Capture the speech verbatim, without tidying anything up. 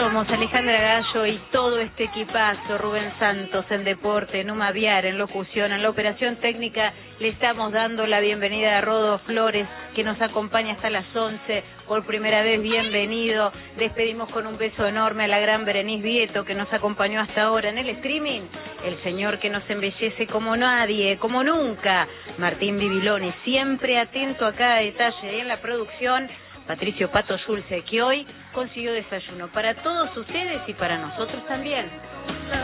somos Alejandra Gallo y todo este equipazo, Rubén Santos en deporte, Numa Viar en locución, en la operación técnica. Le estamos dando la bienvenida a Rodo Flores, que nos acompaña hasta las once, por primera vez, bienvenido. Despedimos con un beso enorme a la gran Berenice Vieto, que nos acompañó hasta ahora en el streaming, el señor que nos embellece como nadie, como nunca, Martín Bibiloni, siempre atento a cada detalle, y en la producción, Patricio Pato Schulze, que hoy consiguió desayuno para todos ustedes y para nosotros también.